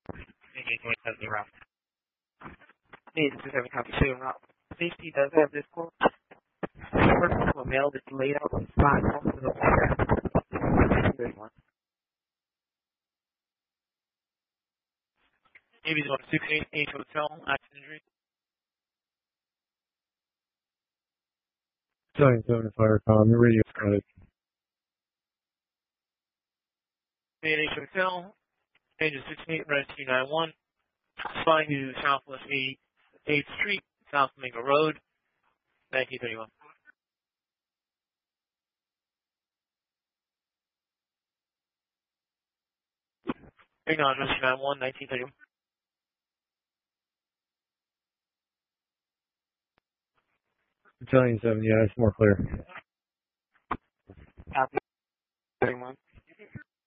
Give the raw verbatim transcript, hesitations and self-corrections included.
Maybe twenty-seven route. Hey, this is Evan Copy two route. Safety does have this quote. First of a mail that's laid out on the spot off to the water. Good one. Maybe it's on six eight eight Hotel, accident injury. Battalion seven Fire Com, your radio static. eight eight Hotel, engine six eight, rescue nine one. Flying to Southwest eighth Street, South Flamingo Road, nineteen thirty-one. Acknowledge rescue nine one, nineteen thirty-one. Battalion seven, yeah, it's more clear. Copy. thirty-one.